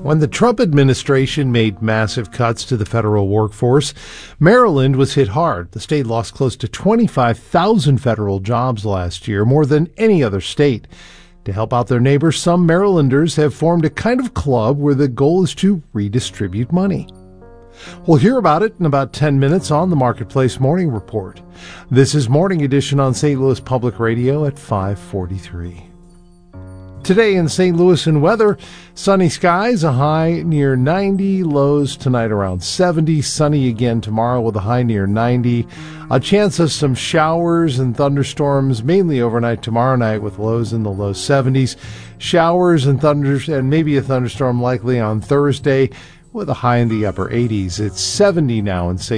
When the Trump administration made massive cuts to the federal workforce, Maryland was hit hard. The state lost close to 25,000 federal jobs last year, more than any other state. To help out their neighbors, some Marylanders have formed a kind of club where the goal is to redistribute money. We'll hear about it in about 10 minutes on the Marketplace Morning Report. This is Morning Edition on St. Louis Public Radio at 5:43. Today in St. Louis and weather, sunny skies, a high near 90, lows tonight around 70, sunny again tomorrow with a high near 90. A chance of some showers and thunderstorms mainly overnight tomorrow night with lows in the low 70s. Showers and thunders and maybe a thunderstorm likely on Thursday with a high in the upper 80s. It's 70 now in St.